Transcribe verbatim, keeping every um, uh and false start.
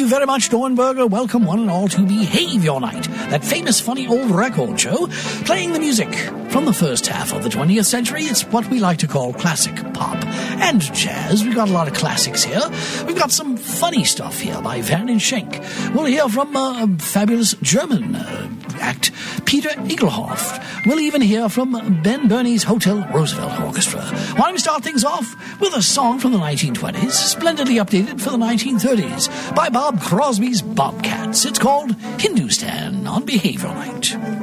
very much, Dornberger. Welcome one and all to Behavior Night, that famous funny old record show, playing the music from the first half of the twentieth century. It's what we like to call classic pop and jazz. We've got a lot of classics here. We've got some funny stuff here by Werner Schenk. We'll hear from uh, a fabulous German uh, act, Peter Egelhoff. We'll even hear from Ben Burney's Hotel Roosevelt Orchestra. Why don't we start things off with a song from the nineteen twenties, splendidly updated for the nineteen thirties, by Bob Crosby's Bobcats. It's called Hindustan on Behavior Night.